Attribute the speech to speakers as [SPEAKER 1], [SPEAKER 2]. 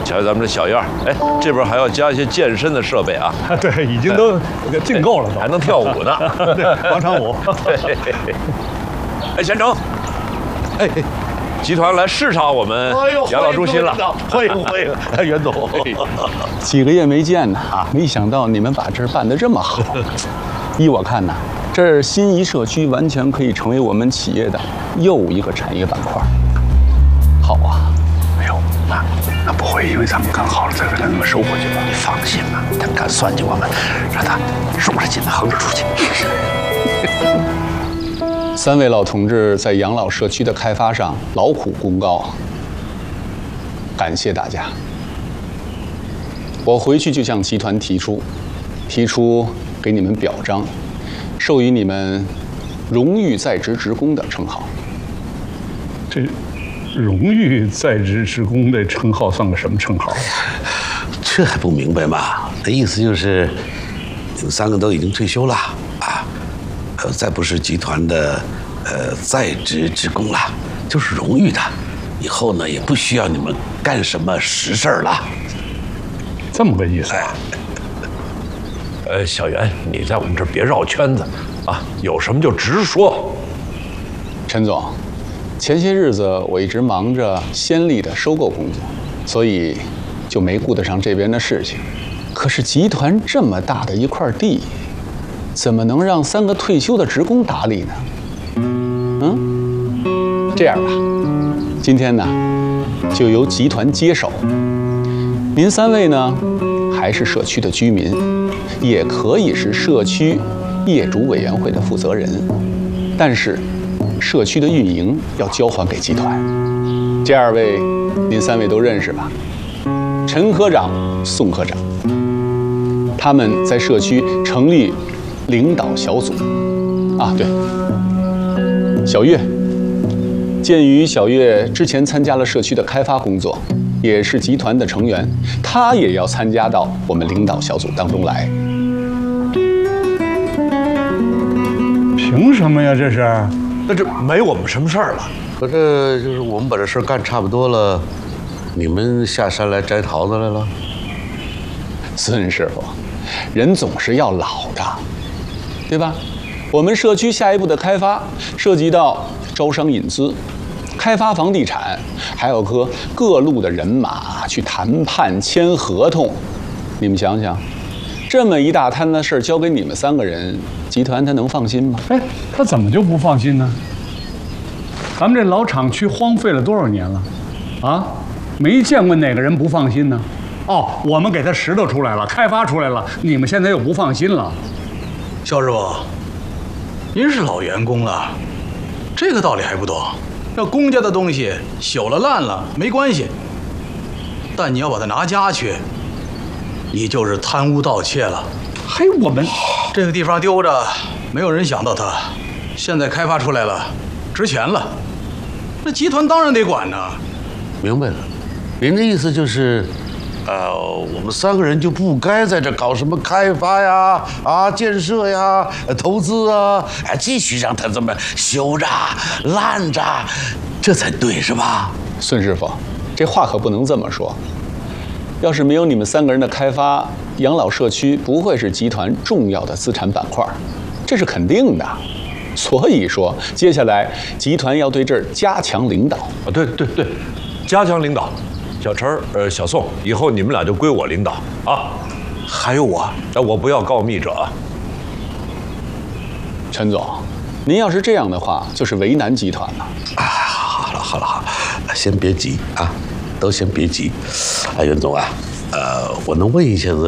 [SPEAKER 1] 瞧瞧咱们这小院儿，哎，这边还要加一些健身的设备啊。
[SPEAKER 2] 对，已经都进够了，
[SPEAKER 1] 还能跳舞呢。
[SPEAKER 2] 对，广场舞。
[SPEAKER 1] 对。哎，贤成，哎，集团来视察我们养老中心了。
[SPEAKER 3] 欢迎欢迎，袁总。
[SPEAKER 4] 几个月没见呢啊，没想到你们把这儿办得这么好。依我看呢，这儿心仪社区完全可以成为我们企业的又一个产业板块。好啊！
[SPEAKER 3] 哎呦，那不会因为咱们干好了再给他那么收回去吧？你放心吧，他敢算计我们，让他竖着进来横着出去。
[SPEAKER 4] 3位老同志在养老社区的开发上劳苦功高，感谢大家。我回去就向集团提出给你们表彰，授予你们荣誉在职职工的称号。
[SPEAKER 2] 这荣誉在职职工的称号算个什么称号？
[SPEAKER 3] 这还不明白吗？那意思就是你们3个都已经退休了啊，再不是集团的在职职工了，就是荣誉的。以后呢也不需要你们干什么实事了。
[SPEAKER 2] 这么个意思啊？
[SPEAKER 1] 小袁，你在我们这儿别绕圈子啊，有什么就直说。
[SPEAKER 4] 陈总，前些日子我一直忙着先例的收购工作，所以就没顾得上这边的事情。可是集团这么大的一块地，怎么能让3个退休的职工打理呢？这样吧，今天呢，就由集团接手。您3位呢，还是社区的居民，也可以是社区业主委员会的负责人，但是社区的运营要交还给集团。这2位，您3位都认识吧？陈科长、宋科长，他们在社区成立领导小组。啊，对，小月，鉴于小月之前参加了社区的开发工作，也是集团的成员，她也要参加到我们领导小组当中来。
[SPEAKER 2] 凭什么呀？这是？
[SPEAKER 1] 那这没我们什么事儿了。
[SPEAKER 3] 可这就是我们把这事儿干差不多了，你们下山来摘桃子来了。
[SPEAKER 4] 孙师傅，人总是要老的，对吧？我们社区下一步的开发涉及到招商引资、开发房地产，还要和各路的人马去谈判签合同。你们想想，这么一大摊子事儿交给你们3个人，集团他能放心吗？
[SPEAKER 2] 哎，他怎么就不放心呢？咱们这老厂区荒废了多少年了？啊，没见过哪个人不放心呢。哦，我们给他石头出来了，开发出来了，你们现在又不放心了。
[SPEAKER 5] 肖师傅，您是老员工了，这个道理还不懂？要公家的东西朽了烂了没关系，但你要把它拿家去，你就是贪污盗窃了。
[SPEAKER 2] 嘿，我们
[SPEAKER 5] 这个地方丢着，没有人想到它，现在开发出来了，值钱了，那集团当然得管呢。
[SPEAKER 3] 明白了，您的意思就是，我们3个人就不该在这搞什么开发呀、建设呀、投资啊，继续让它这么修着、烂着，这才对，是吧？
[SPEAKER 4] 孙师傅，这话可不能这么说。要是没有你们3个人的开发，养老社区不会是集团重要的资产板块，这是肯定的。所以说，接下来集团要对这儿加强领导。
[SPEAKER 1] 啊，对，加强领导。小陈儿、小宋，以后你们俩就归我领导啊。
[SPEAKER 5] 还有我，
[SPEAKER 1] 我不要告密者啊。
[SPEAKER 4] 陈总，您要是这样的话，就是为难集团了。
[SPEAKER 3] 好了，先别急啊，都先别急。袁总啊，我能问一下子，